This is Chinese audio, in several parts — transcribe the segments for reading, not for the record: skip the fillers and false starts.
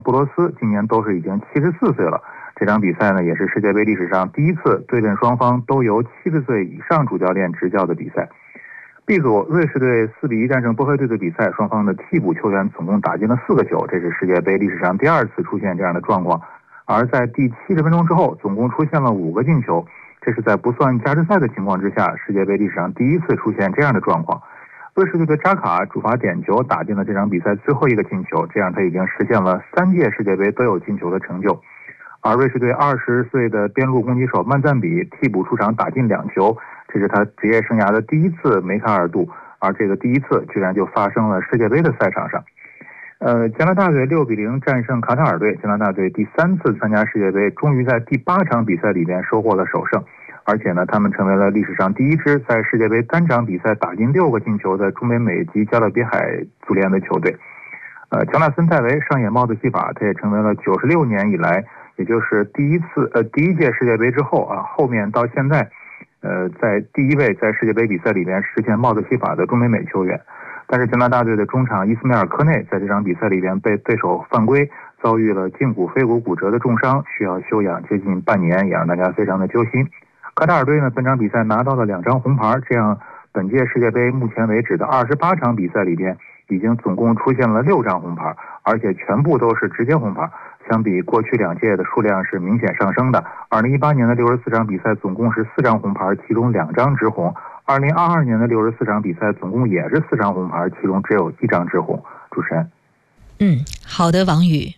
布罗斯今年都是已经74岁了。这场比赛呢，也是世界杯历史上第一次对阵双方都由70岁以上主教练执教的比赛。B 组，瑞士队4-1战胜波黑队的比赛，双方的替补球员总共打进了4个球，这是世界杯历史上第2次出现这样的状况。而在第70分钟之后，总共出现了5个进球，这是在不算加时赛的情况之下，世界杯历史上第一次出现这样的状况。瑞士队的扎卡主罚点球打进了这场比赛最后一个进球，这样他已经实现了3届世界杯都有进球的成就。而瑞士队20岁的边路攻击手曼赞比替补出场打进2球，这是他职业生涯的第一次梅开二度，而这个第一次居然就发生了世界杯的赛场上。加拿大队6-0战胜卡塔尔队，加拿大队第3次参加世界杯，终于在第8场比赛里边收获了首胜。而且呢，他们成为了历史上第一支在世界杯单场比赛打进6个进球的中北美及加勒比海足联的球队。乔纳森·戴维上演帽子戏法，他也成为了96年以来，也就是第一届世界杯之后啊，后面到现在，在第一位在世界杯比赛里边实现帽子戏法的中北美球员。但是加拿大队的中场伊斯梅尔·科内在这场比赛里边被对手犯规，遭遇了胫骨腓骨骨折的重伤，需要休养接近半年，也让大家非常的揪心。卡塔尔队呢，本场比赛拿到了2张红牌，这样本届世界杯目前为止的28场比赛里边，已经总共出现了6张红牌，而且全部都是直接红牌，相比过去2届的数量是明显上升的。2018年的64场比赛总共是4张红牌，其中2张直红；2022年的64场比赛总共也是4张红牌，其中只有1张直红。主持人， 好的，王宇。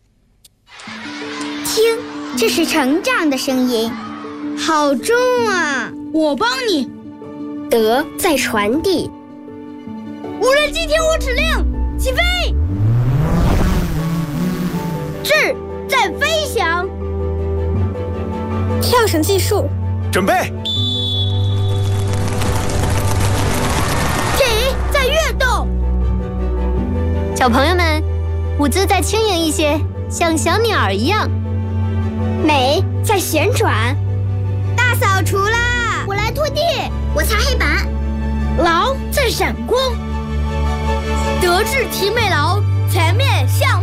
听，这是成长的声音。好重啊！ 我帮你。 德在传递。 无人机听我指令，起飞！智在飞翔。 跳绳技术， 准备。 体在跃动。 小朋友们，舞姿再轻盈一些，像小鸟一样。 美在旋转。 大扫除啦！ 我来拖地，我擦黑板。 劳在闪光。德智体美劳，全面向